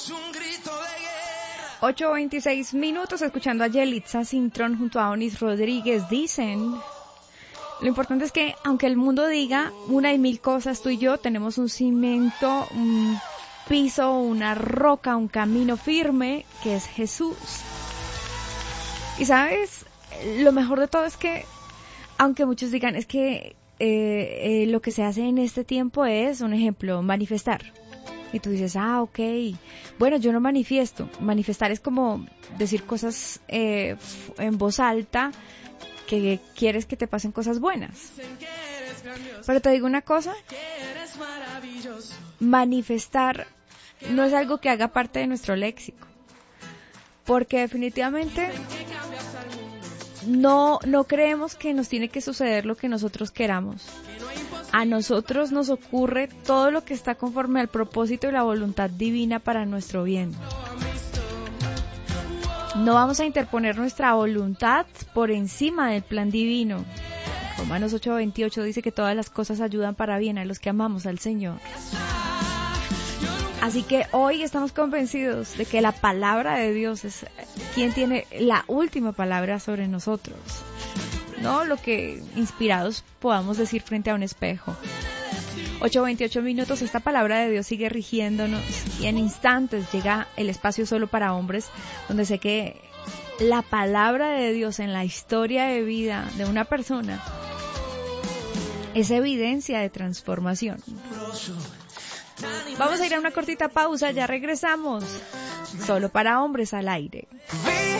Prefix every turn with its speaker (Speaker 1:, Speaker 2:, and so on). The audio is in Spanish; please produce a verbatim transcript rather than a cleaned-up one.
Speaker 1: ocho veintiséis minutos, escuchando a Yelitza Cintrón junto a Onis Rodríguez. Dicen, lo importante es que aunque el mundo diga una y mil cosas, tú y yo tenemos un cimiento, un piso, una roca, un camino firme, que es Jesús. Y sabes, lo mejor de todo es que, aunque muchos digan, es que eh, eh, lo que se hace en este tiempo es, un ejemplo, manifestar. Y tú dices, ah, ok, bueno, yo no manifiesto. Manifestar es como decir cosas eh, en voz alta, que quieres que te pasen cosas buenas. Pero te digo una cosa, manifestar no es algo que haga parte de nuestro léxico. Porque definitivamente no, no creemos que nos tiene que suceder lo que nosotros queramos. A nosotros nos ocurre todo lo que está conforme al propósito y la voluntad divina para nuestro bien. No vamos a interponer nuestra voluntad por encima del plan divino. Romanos ocho veintiocho dice que todas las cosas ayudan para bien a los que amamos al Señor. Así que hoy estamos convencidos de que la palabra de Dios es quien tiene la última palabra sobre nosotros. No lo que inspirados podamos decir frente a un espejo. ocho veintiocho minutos, esta palabra de Dios sigue rigiéndonos y en instantes llega el espacio solo para hombres, donde sé que la palabra de Dios en la historia de vida de una persona es evidencia de transformación. Vamos a ir a una cortita pausa, ya regresamos. Solo para hombres al aire.